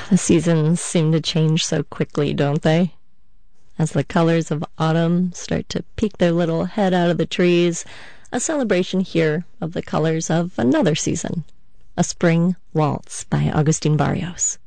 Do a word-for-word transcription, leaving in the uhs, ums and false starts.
The seasons seem to change so quickly, don't they? As the colors of autumn start to peek their little head out of the trees, a celebration here of the colors of another season, a spring waltz by Agustin Barrios.